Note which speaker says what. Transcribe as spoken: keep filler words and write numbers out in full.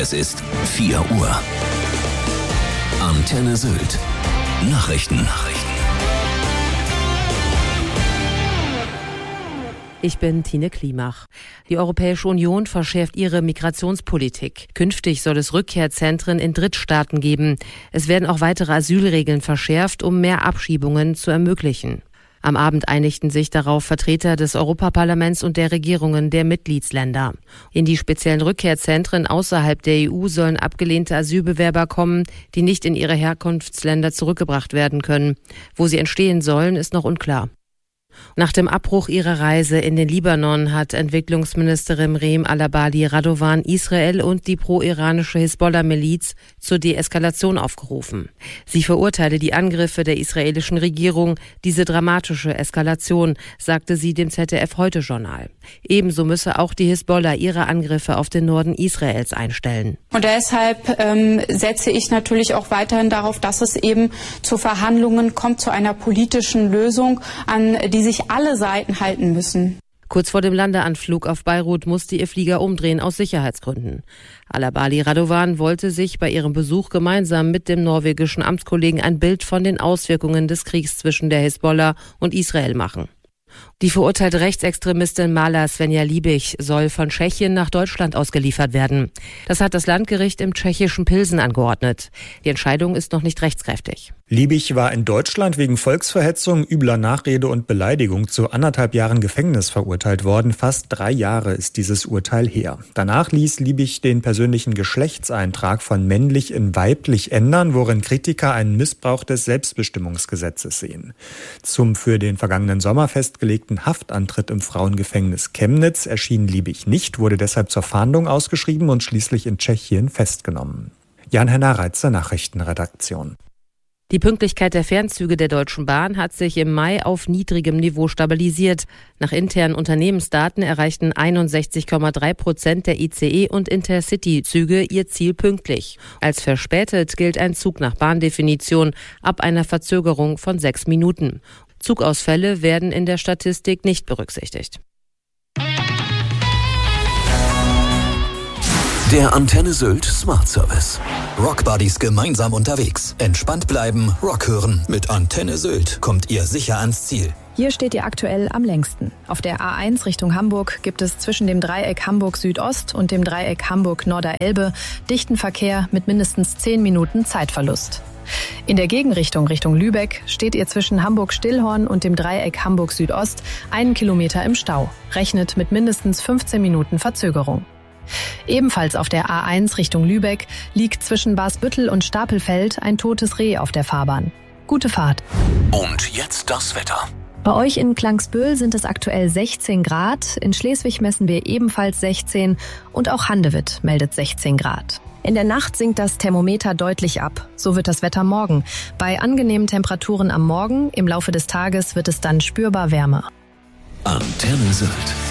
Speaker 1: Es ist vier Uhr. Antenne Sylt. Nachrichten. Nachrichten.
Speaker 2: Ich bin Tine Klimach. Die Europäische Union verschärft ihre Migrationspolitik. Künftig soll es Rückkehrzentren in Drittstaaten geben. Es werden auch weitere Asylregeln verschärft, um mehr Abschiebungen zu ermöglichen. Am Abend einigten sich darauf Vertreter des Europaparlaments und der Regierungen der Mitgliedsländer. In die speziellen Rückkehrzentren außerhalb der E U sollen abgelehnte Asylbewerber kommen, die nicht in ihre Herkunftsländer zurückgebracht werden können. Wo sie entstehen sollen, ist noch unklar. Nach dem Abbruch ihrer Reise in den Libanon hat Entwicklungsministerin Reem Alabadi Radovan Israel und die pro-iranische Hisbollah-Miliz zur Deeskalation aufgerufen. Sie verurteile die Angriffe der israelischen Regierung, diese dramatische Eskalation, sagte sie dem Z D F-Heute-Journal. Ebenso müsse auch die Hisbollah ihre Angriffe auf den Norden Israels einstellen.
Speaker 3: Und deshalb ähm, setze ich natürlich auch weiterhin darauf, dass es eben zu Verhandlungen kommt, zu einer politischen Lösung, an die sich alle Seiten halten müssen.
Speaker 2: Kurz vor dem Landeanflug auf Beirut musste ihr Flieger umdrehen aus Sicherheitsgründen. Alabadi Radovan wollte sich bei ihrem Besuch gemeinsam mit dem norwegischen Amtskollegen ein Bild von den Auswirkungen des Kriegs zwischen der Hisbollah und Israel machen. Die verurteilte Rechtsextremistin Mala Svenja Liebig soll von Tschechien nach Deutschland ausgeliefert werden. Das hat das Landgericht im tschechischen Pilsen angeordnet. Die Entscheidung ist noch nicht rechtskräftig.
Speaker 4: Liebig war in Deutschland wegen Volksverhetzung, übler Nachrede und Beleidigung zu anderthalb Jahren Gefängnis verurteilt worden. Fast drei Jahre ist dieses Urteil her. Danach ließ Liebig den persönlichen Geschlechtseintrag von männlich in weiblich ändern, worin Kritiker einen Missbrauch des Selbstbestimmungsgesetzes sehen. Zum für den vergangenen Sommer festgelegten Haftantritt im Frauengefängnis Chemnitz erschien Liebig nicht, wurde deshalb zur Fahndung ausgeschrieben und schließlich in Tschechien festgenommen. Jan-Henner Reitzer, Nachrichtenredaktion.
Speaker 2: Die Pünktlichkeit der Fernzüge der Deutschen Bahn hat sich im Mai auf niedrigem Niveau stabilisiert. Nach internen Unternehmensdaten erreichten einundsechzig Komma drei Prozent der I C E- und Intercity-Züge ihr Ziel pünktlich. Als verspätet gilt ein Zug nach Bahndefinition ab einer Verzögerung von sechs Minuten. Zugausfälle werden in der Statistik nicht berücksichtigt.
Speaker 1: Der Antenne Sylt Smart Service.
Speaker 5: Rock Buddies gemeinsam unterwegs. Entspannt bleiben, Rock hören. Mit Antenne Sylt kommt ihr sicher ans Ziel.
Speaker 6: Hier steht ihr aktuell am längsten. Auf der A eins Richtung Hamburg gibt es zwischen dem Dreieck Hamburg Südost und dem Dreieck Hamburg Norderelbe dichten Verkehr mit mindestens zehn Minuten Zeitverlust. In der Gegenrichtung Richtung Lübeck steht ihr zwischen Hamburg-Stillhorn und dem Dreieck Hamburg Südost einen Kilometer im Stau. Rechnet mit mindestens fünfzehn Minuten Verzögerung. Ebenfalls auf der A eins Richtung Lübeck liegt zwischen Basbüttel und Stapelfeld ein totes Reh auf der Fahrbahn. Gute Fahrt.
Speaker 1: Und jetzt das Wetter.
Speaker 6: Bei euch in Klangsbüll sind es aktuell sechzehn Grad, in Schleswig messen wir ebenfalls sechzehn und auch Handewitt meldet sechzehn Grad. In der Nacht sinkt das Thermometer deutlich ab. So wird das Wetter morgen. Bei angenehmen Temperaturen am Morgen, im Laufe des Tages wird es dann spürbar wärmer.
Speaker 1: Antenne Sylt.